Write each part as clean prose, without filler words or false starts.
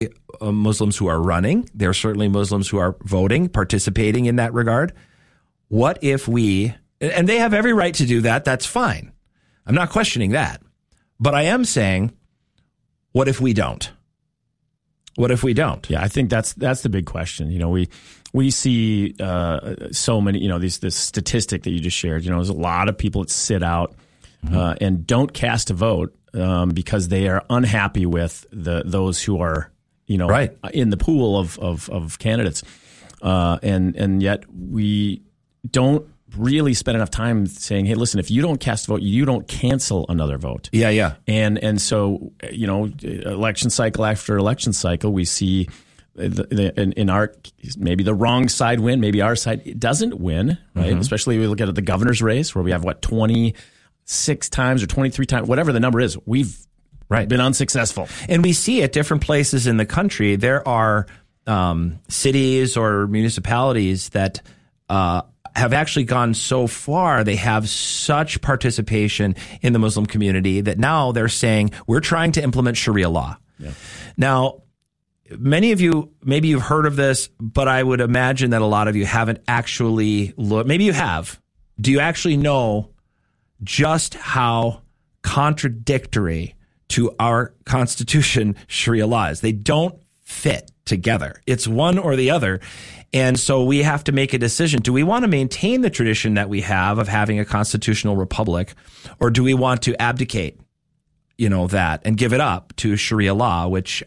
Muslims who are running. There are certainly Muslims who are voting, participating in that regard. What if we, and they have every right to do that. That's fine. I'm not questioning that. But I am saying, what if we don't? What if we don't? Yeah, I think that's the big question. We see so many, this statistic that you just shared, there's a lot of people that sit out and don't cast a vote because they are unhappy with those who are, right. in the pool of candidates. And yet we don't really spend enough time saying, hey, listen, if you don't cast a vote, you don't cancel another vote. Yeah. And so, election cycle after election cycle, we see in our, maybe the wrong side win, maybe our side doesn't win, right? Especially we look at the governor's race where we have 26 times or 23 times, whatever the number is, we've been unsuccessful. And we see at different places in the country, there are cities or municipalities that have actually gone so far. They have such participation in the Muslim community that now they're saying, we're trying to implement Sharia law. Yeah. Now, many of you, maybe you've heard of this, but I would imagine that a lot of you haven't actually looked. Maybe you have. Do you actually know just how contradictory to our Constitution Sharia law is? They don't fit together. It's one or the other. And so we have to make a decision. Do we want to maintain the tradition that we have of having a constitutional republic, or do we want to abdicate, that and give it up to Sharia law, which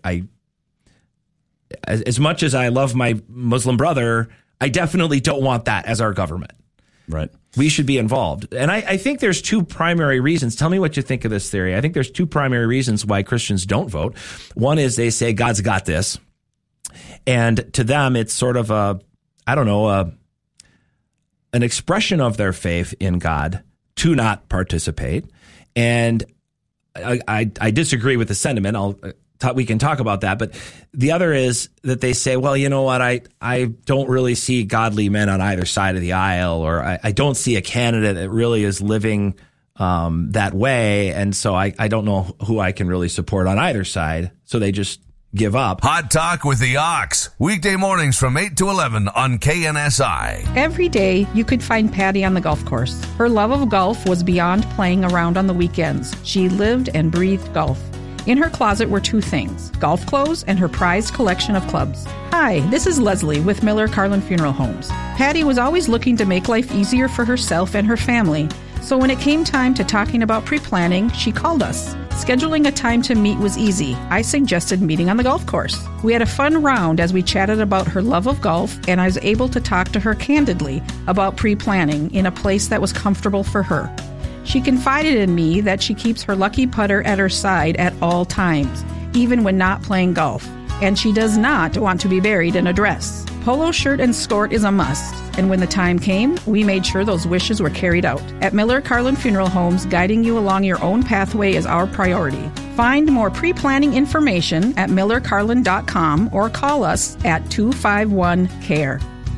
as much as I love my Muslim brother, I definitely don't want that as our government. Right. We should be involved. And I think there's two primary reasons. Tell me what you think of this theory. I think there's two primary reasons why Christians don't vote. One is they say God's got this. And to them, it's sort of an expression of their faith in God to not participate. And I disagree with the sentiment. We can talk about that. But the other is that they say, well, you know what? I don't really see godly men on either side of the aisle, or I don't see a candidate that really is living that way. And so I don't know who I can really support on either side. So they just give up. Hot Talk with the Ox. Weekday mornings from 8 to 11 on KNSI. Every day, you could find Patty on the golf course. Her love of golf was beyond playing around on the weekends. She lived and breathed golf. In her closet were two things: golf clothes and her prized collection of clubs. Hi, this is Leslie with Miller Carlin Funeral Homes. Patty was always looking to make life easier for herself and her family. So when it came time to talking about pre-planning, she called us. Scheduling a time to meet was easy. I suggested meeting on the golf course. We had a fun round as we chatted about her love of golf, and I was able to talk to her candidly about pre-planning in a place that was comfortable for her. She confided in me that she keeps her lucky putter at her side at all times, even when not playing golf. And she does not want to be buried in a dress. Polo shirt and skirt is a must. And when the time came, we made sure those wishes were carried out. At Miller Carlin Funeral Homes, guiding you along your own pathway is our priority. Find more pre-planning information at millercarlin.com or call us at 251-CARE.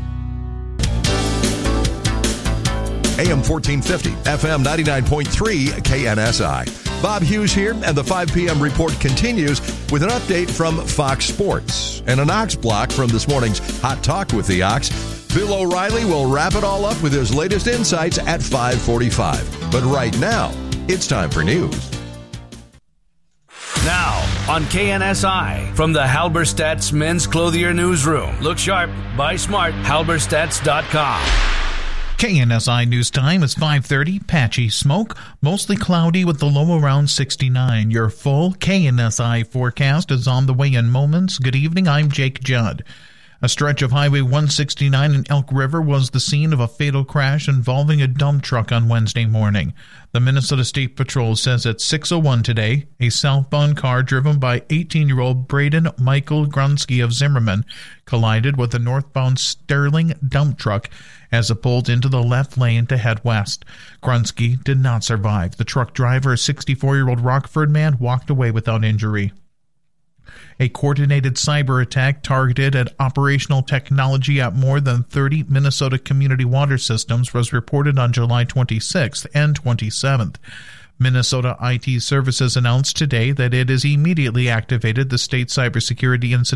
AM 1450, FM 99.3, KNSI. Bob Hughes here, and the 5 p.m. report continues with an update from Fox Sports and an Ox block from this morning's Hot Talk with the Ox. Bill O'Reilly will wrap it all up with his latest insights at 5:45. But right now, it's time for news. Now, on KNSI, from the Halberstadt's Men's Clothier Newsroom. Look sharp, buy smart, halberstadts.com. KNSI News Time is 5:30. Patchy smoke, mostly cloudy with the low around 69. Your full KNSI forecast is on the way in moments. Good evening, I'm Jake Judd. A stretch of Highway 169 in Elk River was the scene of a fatal crash involving a dump truck on Wednesday morning. The Minnesota State Patrol says at 6:01 today, a southbound car driven by 18-year-old Braden Michael Grunski of Zimmerman collided with a northbound Sterling dump truck as it pulled into the left lane to head west. Grunski did not survive. The truck driver, a 64-year-old Rockford man, walked away without injury. A coordinated cyber attack targeted at operational technology at more than 30 Minnesota community water systems was reported on July 26th and 27th. Minnesota IT Services announced today that it has immediately activated the state cybersecurity incident